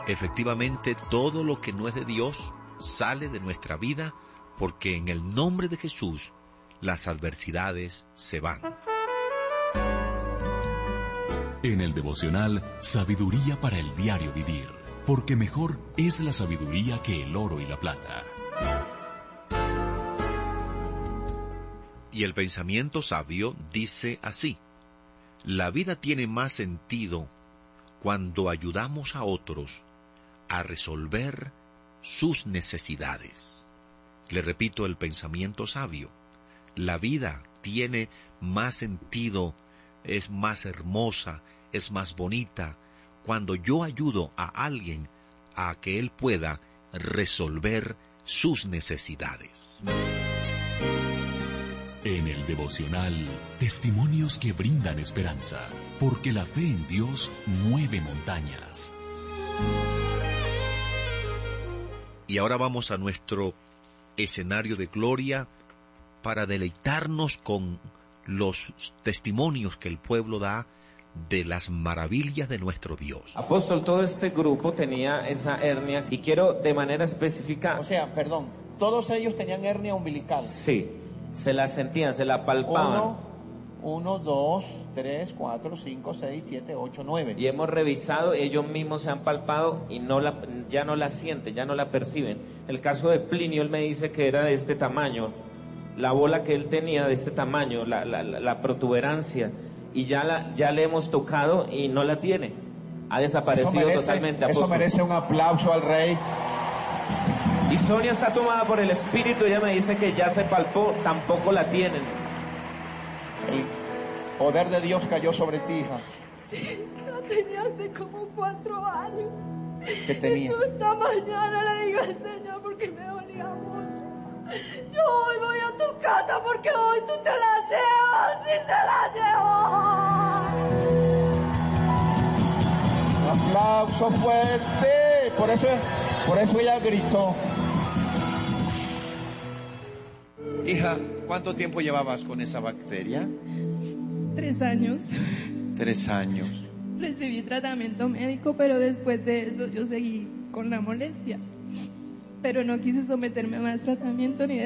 Efectivamente, todo lo que no es de Dios sale de nuestra vida, porque en el nombre de Jesús las adversidades se van. En el devocional Sabiduría para el diario vivir, porque mejor es la sabiduría que el oro y la plata. Y el pensamiento sabio dice así: la vida tiene más sentido cuando ayudamos a otros a resolver sus necesidades. Le repito el pensamiento sabio: la vida tiene más sentido, es más hermosa, es más bonita cuando yo ayudo a alguien a que él pueda resolver sus necesidades. En el devocional, testimonios que brindan esperanza, porque la fe en Dios mueve montañas. Y ahora vamos a nuestro escenario de gloria para deleitarnos con los testimonios que el pueblo da de las maravillas de nuestro Dios. Apóstol, todo este grupo tenía esa hernia y quiero de manera específica... todos ellos tenían hernia umbilical. Sí, se la sentían, se la palpaban. 1, 2, 3, 4, 5, 6, 7, 8, 9. Y hemos revisado, ellos mismos se han palpado y ya no la sienten, ya no la perciben. El caso de Plinio, él me dice que era de este tamaño, la bola que él tenía de este tamaño, la protuberancia, y ya le hemos tocado y no la tiene. Ha desaparecido totalmente. Eso merece un aplauso al Rey. Y Sonia está tomada por el espíritu, ella me dice que ya se palpó, tampoco la tienen. El poder de Dios cayó sobre ti, hija. Sí, la tenía hace como 4 años. ¿Qué tenía? Y yo esta mañana le digo al Señor porque me dolía mucho. Yo hoy voy a tu casa porque hoy tú te la llevas y te la llevas. Un aplauso fuerte. Por eso ella gritó. Hija, ¿cuánto tiempo llevabas con esa bacteria? 3 años. 3 años. Recibí tratamiento médico, pero después de eso yo seguí con la molestia. Pero no quise someterme a más tratamiento ni